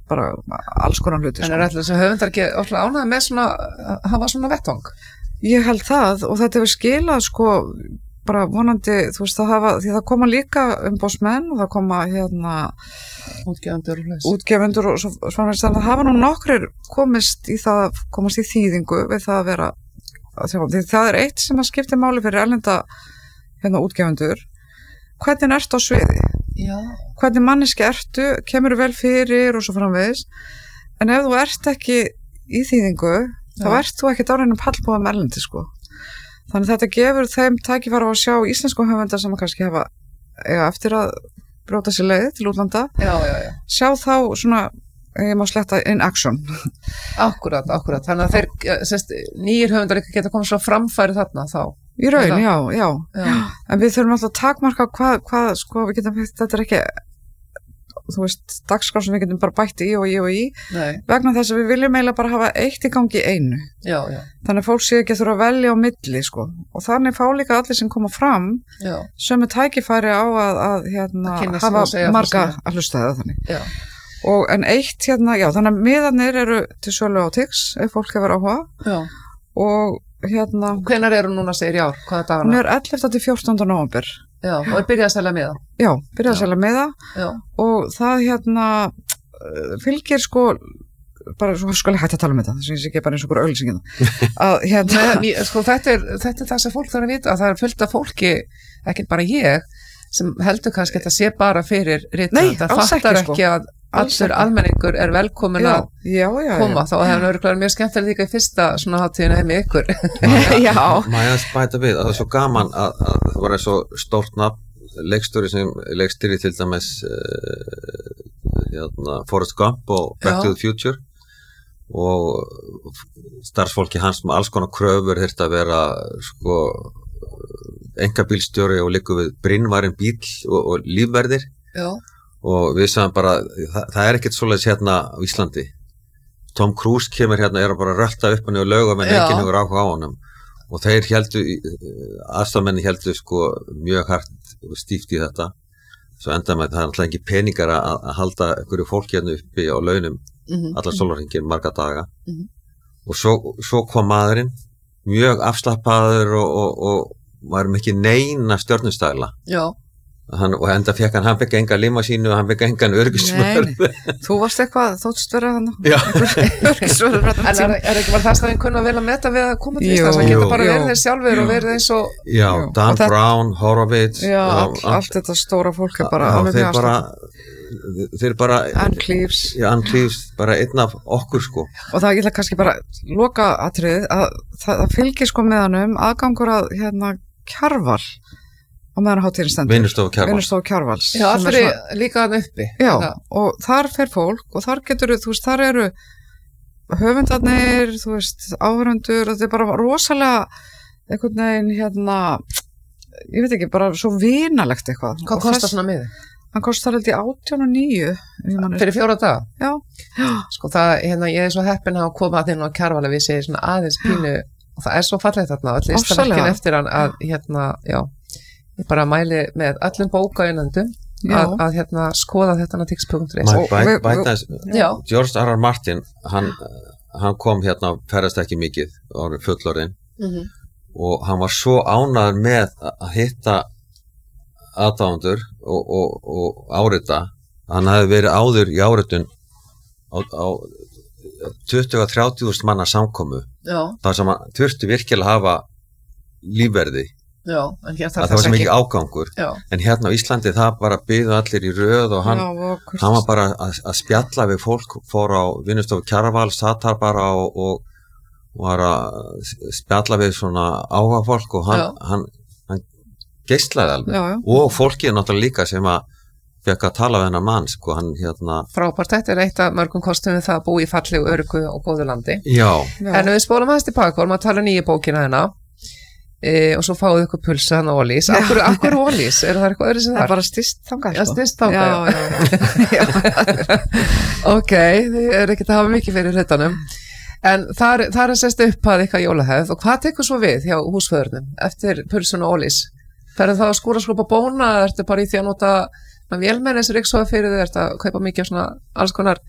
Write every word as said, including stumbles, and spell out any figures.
bara alls konar hluti. En er alltaf þess að höfundar ekki alltaf ánægð með svona, að hafa svona vettvang? Ég held það og þetta hefur skilað sko bara vonandi, þú veist, það hafa, því það koma líka umboðsmenn og það koma hérna útgefundur og útgefundur og svo, svona þannig að hafa nú nokkrir komist í það, komast í þýðingu við það að vera, því það er eitt sem að skipta máli fyrir erlenda hérna útgefundur, hvernig ertu á sviði? Já. Hvernig manneski ertu, kemur vel fyrir og svo framvegis, en ef þú ert ekki í þýðingu, Já. þá ert þú ekki dárænum pallbúðum erlendi sko. Þannig að þetta gefur þeim tækifæri á að sjá íslensku höfundar sem að kannski hefa eiga eftir að brjóta sér leið til útlanda. Já, já, já. Sjá þá svona, ég má sletta in action. Akkurat, akkurat. Þannig að þeir, sérst, nýjir höfundar ekki geta komið svo framfæri þarna þá. Í raun, já, já, já. En við þurfum alltaf að takmarka hvað, hvað, sko, við getum, þetta er ekki, þú veist, dagskrá sem við getum bara bætt í og í og í. Nei. Vegna þess að við viljum eiginlega bara hafa eitt í gangi einu. Já, já. Þannig að fólk sé ekki að þurfa að velja á milli, sko. Og þannig fá líka allir sem koma fram já. Sömu tækifæri á að, að hérna, að hafa marga að hlusta það þannig. Já. Og en eitt, hérna, já, þannig að miðarnir eru til sölu á Tix, ef fólk hefur áhuga. Já. Og hérna... Hvenær eru núna segir í ár? Hvaða dagana? Hún er ellefta til fjórtánda nóvember. Já, og er byrjað að selja miða? Já, byrjað að selja miða og það hérna fylgir sko bara svo skal ég hægt að tala um þetta, þess að ég sé ekki bara eins og okkur auglýsingina að hérna Nei, sko þetta er, þetta er það sem fólk þarf að vita að það er fullt af fólki, ekki bara ég sem heldur kannski að þetta sé bara fyrir rithöfund, það fattar ekki, ekki að allur almenningur er velkomin já, að já, já, koma, þá hefur örgulega mjög skemmtilegt líka í fyrsta svona hátíðinu heim í ykkur. Já. Maður að spæta við, að það er svo gaman að, að það var svo stórt nafn, leikstjóri sem leikstýri til dæmis uh, hérna, Forrest Gump og Back já. To the Future og starfsfólki hans með alls konar kröfur þurfti að vera sko einkabílstjóri og líka við brinnvarinn bíl og, og lífverðir. Já. Og við sagðum bara, það, það er ekkert svoleiðis hérna á Íslandi. Tom Cruise kemur hérna, er bara að rölda upp hann og lauga með enginn hefur áhuga á honum. Og þeir heldu, aðstofmenni heldu sko mjög hart og stíft í þetta. Svo enda með það er alltaf ekki peningar að, að halda einhverju fólki hérna uppi á launum mm-hmm. allar sólarhringir marga daga. Mm-hmm. Og svo, svo kom maðurinn, mjög afslappaður og, og, og var með ekki neina stjörnustæla. Já. Hann, og enda fekk hann, hann fekk enga limasínu og hann fekk engan öryggisvörð. Nei, þú varst eitthvað þóttst vera hann öryggisvörður. En er, er ekki bara það að hann kunna vel að meta við að koma til þess að hann geta bara verið þeir sjálfur og verið eins og... Já, Dan og Brown, Horowitz. Já, all, allt þetta stóra fólk er bara alveg mjög aðstæða. Þeir bara... Ann Cleeves. Já, Ann Cleeves, bara einn af okkur sko. Og það er ekki kannski bara loka atrið að það, það fylgir sko með hann um aðgangur að hérna Kjarval á meðan hátíðin stendur. Vinnustofu Kjarvals. Vinnustofu Kjarvals. Já, allir svona... líka hann uppi. Já, já, og þar fer fólk og þar getur, þú veist, þar eru höfundarnir, þú veist, áhörendur og þetta er bara rosalega einhvern veginn hérna, ég veit ekki, bara svo vinalegt eitthvað. Hvað kostar svona miði? Hann kostar held í átján og níu. Fyrir fjóra daga? Já. Já. Sko það, hérna, ég er svo heppin að koma að þinn á Kjarvali við segir svona aðeins pínu og það er svo fallegt þarna, öll listaverkin eftir hann að, hérna, já. Ég bara mæli með öllum bókaunendum að, að hérna skoða þetta á tix punktur is. George R. R. Martin, hann, hann kom hérna, ferðast ekki mikið, orðin fullorðinn mm-hmm. og hann var svo ánægður með að hitta aðdáendur og, og, og árita. Hann hefði verið áður í áritun á, á tuttugu til þrjátíu þúsund manna samkomu. Já. Það sem hann þurfti virkilega að hafa lífverði. Já, en hér það var sem ekki ágangur já. En hérna á Íslandi það bara byðu allir í röð og hann, já, og hann var bara að, að spjalla við fólk, fór á vinnustofu Kjarvals, satt þar bara og, og var að spjalla við svona áhuga fólk og hann, hann, hann geislaði alveg já, já. Og fólkið náttúrulega líka sem að fekk að tala við hennar mann sko, hann hérna frábært, þetta er eitt af mörgum kostum við það að búa í fallegu, öruggu og góðu landi já. Já. En við spólum aðeins tilbaka, vorum að tala nýju bókina hennar E, og svo fáðu ykkur pulsa hann og Ólís. Akkur, akkur Ólís? Er það eitthvað öðru sem það? Það er bara styrst þangað. Já, styrst þangað. Já, já, já. Ok, þið er ekki að hafa mikið fyrir hlutanum. En það er, er sérst upp að eitthvað jólahefð og hvað tekur svo við hjá húsföðurnum eftir pulsun og Ólís? Ferðu það að skúra skrópa bóna eða ertu bara í því að nota vélmennis ryksoða fyrir þið? Ertu að kaupa mikið svona alls konar